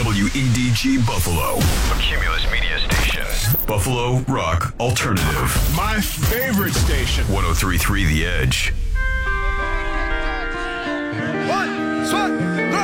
WEDG Buffalo, a Cumulus Media station. Buffalo Rock Alternative. My favorite station. 103.3 The Edge.